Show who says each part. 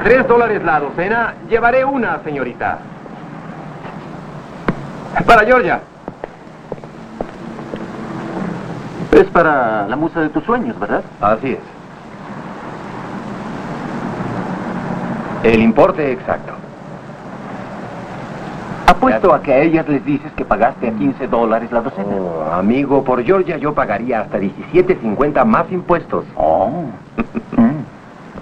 Speaker 1: $3 la docena. Llevaré una, señorita. Para Georgia.
Speaker 2: Es para la musa de tus sueños, ¿verdad?
Speaker 1: Así es. El importe exacto.
Speaker 2: Apuesto a que a ellas les dices que pagaste a $15 la docena.
Speaker 1: Oh, amigo, por Georgia yo pagaría hasta $17.50 más impuestos.
Speaker 2: Oh.